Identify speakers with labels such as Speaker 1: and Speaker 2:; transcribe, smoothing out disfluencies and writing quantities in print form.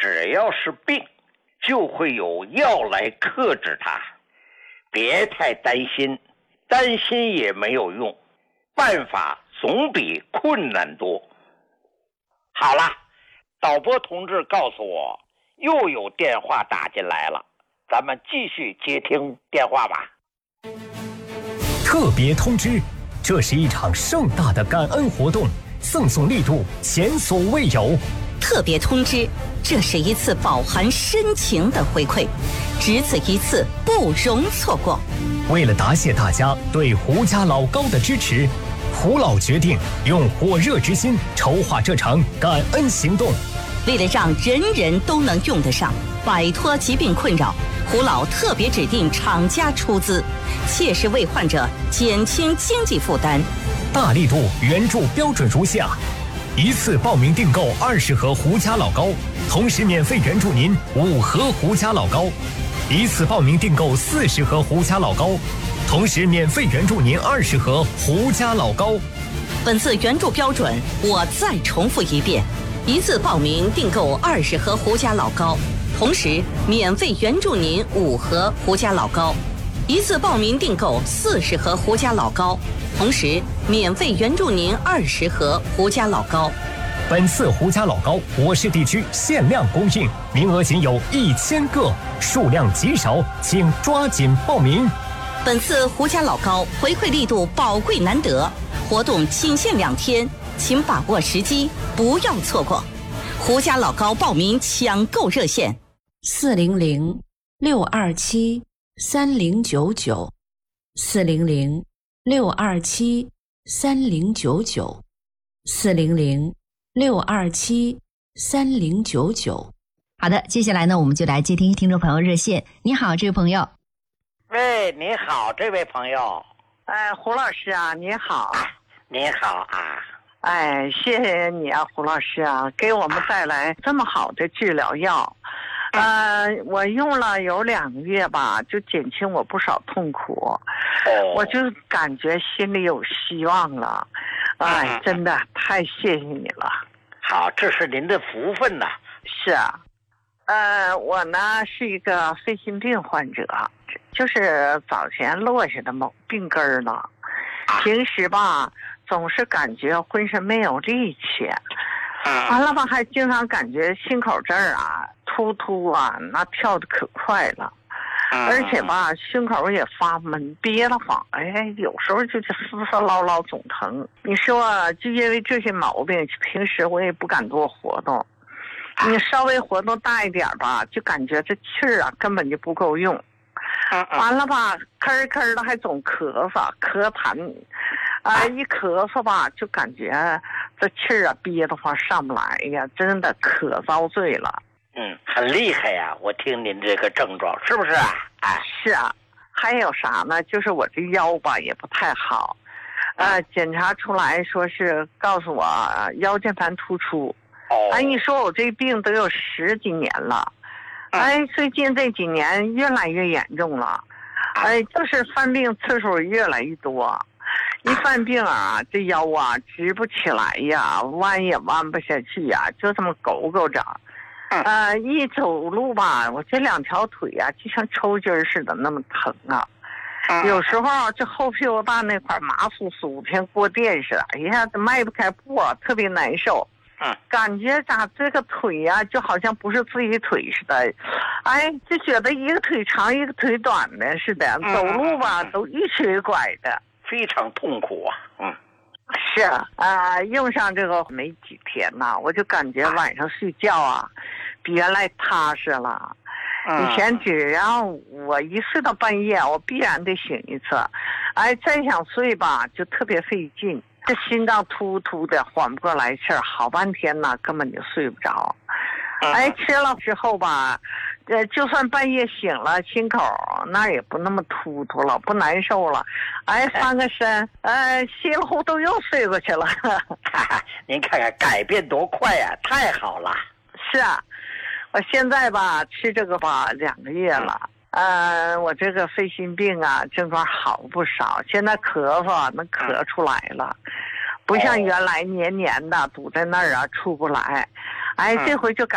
Speaker 1: 只要是病，就会有药来克制它。别太担心，担心也没有用，办法总比困难多。好了，导播同志告诉我又有电话打进来了，咱们继续接听电话吧。
Speaker 2: 特别通知，这是一场盛大的感恩活动，赠送力度前所未有。
Speaker 3: 特别通知，这是一次饱含深情的回馈，只此一次，不容错过。
Speaker 2: 为了答谢大家对胡家老高的支持，胡老决定用火热之心筹划这场感恩行动。
Speaker 3: 为了让人人都能用得上，摆脱疾病困扰，胡老特别指定厂家出资，切实为患者减轻经济负担。
Speaker 2: 大力度援助标准如下：一次报名订购20盒胡家老高，同时免费援助您5盒胡家老高；一次报名订购40盒胡家老高，同时免费援助您20盒胡家老高。
Speaker 3: 本次援助标准我再重复一遍：一次报名订购20盒胡家老高，同时免费援助您5盒胡家老高；一次报名订购40盒胡家老高，同时免费援助您20盒胡家老高。
Speaker 2: 本次胡家老高我市地区限量供应，名额仅有1000个，数量极少，请抓紧报名。
Speaker 3: 本次胡家老高回馈力度宝贵难得，活动仅限2天，请把握时机，不要错过。胡家老高报名抢购热线
Speaker 4: 400-627-3099，400-627-3099。好的，接下来呢，我们就来接听听众朋友热线。你好，这位朋友。
Speaker 1: 喂，你好，这位朋友。
Speaker 5: 胡老师啊，你好。
Speaker 1: 你好啊。
Speaker 5: 谢谢你啊，胡老师啊，给我们带来这么好的治疗药。我用了有2个月吧，就减轻我不少痛苦。我就感觉心里有希望了。真的太谢谢你了。
Speaker 1: 好，这是您的福分呐。
Speaker 5: 是啊。我呢是一个肺心病患者，就是早前落下的某病根了。平时吧总是感觉浑身没有力气，完了吧还经常感觉心口这儿啊突突啊，那跳得可快了，而且吧胸口也发闷憋得慌，有时候就是丝丝唠唠总疼。你说就因为这些毛病，平时我也不敢多活动，你稍微活动大一点吧，就感觉这气儿啊根本就不够用。完了吧咳咳的还总咳嗽咳痰，一咳嗽吧就感觉这气儿啊憋得慌上不来呀，真的可遭罪了。
Speaker 1: 很厉害呀，我听您这个症状是不是啊？
Speaker 5: 是啊。还有啥呢，就是我这腰吧也不太好，检查出来说是告诉我腰间盘突出。你说我这病都有10几年了，最近这几年越来越严重了，就是犯病次数越来越多。一犯病啊，这腰啊直不起来呀，弯也弯不下去呀，就这么勾勾着。一走路吧，我这2条腿啊就像抽筋似的那么疼啊。有时候这后屁股大那块麻酥酥像过电似的，迈不开步，特别难受。感觉咋这个腿啊就好像不是自己腿似的，就觉得一个腿长一个腿短的似的，走路吧都一瘸一拐的，
Speaker 1: 非常痛苦啊。
Speaker 5: 是啊，用上这个没几天呐，我就感觉晚上睡觉啊比原来踏实了。以前只要我一睡到半夜，我必然得醒一次，再想睡吧就特别费劲，这心脏突突的缓不过来气儿，好半天呢根本就睡不着。吃了之后吧，就算半夜醒了，心口那也不那么突突了，不难受了。翻个身，稀里糊涂又睡过去了。
Speaker 1: 您看看改变多快呀，太好了。
Speaker 5: 是啊，我现在吧吃这个吧2个月了。我这个肺心病啊症状好不少，现在咳嗽能咳出来了，不像原来黏黏的堵在那儿啊出不来。这回就感